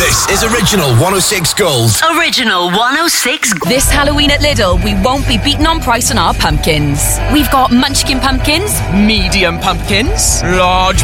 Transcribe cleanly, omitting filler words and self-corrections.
This is Original 106 Gold. Original 106. This Halloween at Lidl, we won't be beaten on price on our pumpkins. We've got munchkin pumpkins, medium pumpkins, large